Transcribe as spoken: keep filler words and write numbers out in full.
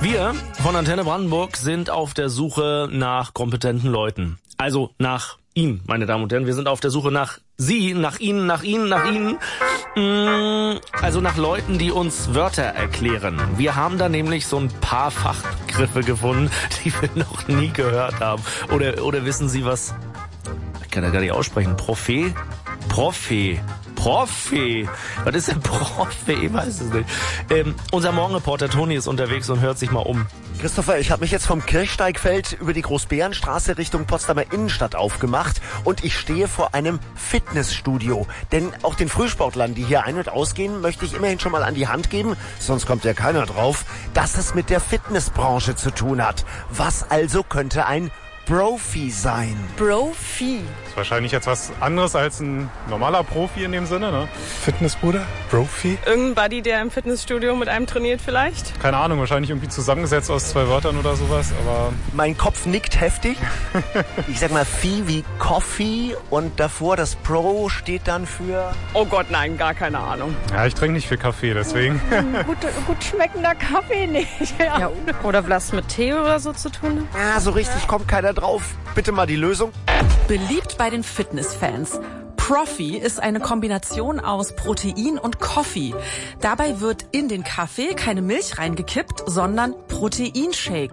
Wir von Antenne Brandenburg sind auf der Suche nach kompetenten Leuten. Also nach Ihnen, meine Damen und Herren. Wir sind auf der Suche nach Sie, nach Ihnen, nach Ihnen, nach Ihnen. Also nach Leuten, die uns Wörter erklären. Wir haben da nämlich so ein paar Fachbegriffe gefunden, die wir noch nie gehört haben. Oder, oder wissen Sie was? Ich kann das gar nicht aussprechen. Prophet? Prophet. Profi. Was ist denn Profi? Ich weiß es nicht. Ähm, unser Morgenreporter Toni ist unterwegs und hört sich mal um. Christopher, ich habe mich jetzt vom Kirchsteigfeld über die Großbärenstraße Richtung Potsdamer Innenstadt aufgemacht und ich stehe vor einem Fitnessstudio. Denn auch den Frühsportlern, die hier ein- und ausgehen, möchte ich immerhin schon mal an die Hand geben, sonst kommt ja keiner drauf, dass es mit der Fitnessbranche zu tun hat. Was also könnte ein Profi sein? Profi. Ist wahrscheinlich jetzt was anderes als ein normaler Profi in dem Sinne, ne? Fitnessbruder? Profi? Irgendein Buddy, der im Fitnessstudio mit einem trainiert vielleicht? Keine Ahnung, wahrscheinlich irgendwie zusammengesetzt aus zwei Wörtern oder sowas, aber... Mein Kopf nickt heftig. Ich sag mal Phi wie Coffee und davor das Pro steht dann für... Oh Gott, nein, gar keine Ahnung. Ja, ich trinke nicht viel Kaffee, deswegen... gut, gut schmeckender Kaffee nicht. Ja. Ja, oder was mit Tee oder so zu tun? Ja, so richtig kommt keiner drauf. Bitte mal die Lösung. Beliebt bei den Fitnessfans. Profi ist eine Kombination aus Protein und Coffee. Dabei wird in den Kaffee keine Milch reingekippt, sondern Proteinshake